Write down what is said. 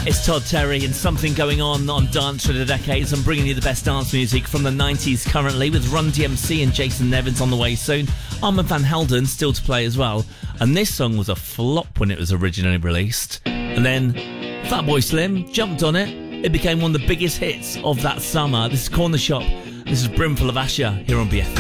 It's Todd Terry and Something Going On Dance Through the Decades. I'm bringing you the best dance music from the 90s currently, with Run DMC and Jason Nevins on the way soon. Armand van Helden still to play as well. And this song was a flop when it was originally released. And then Fatboy Slim jumped on it. It became one of the biggest hits of that summer. This is Corner Shop. This is Brimful of Asher here on BFM.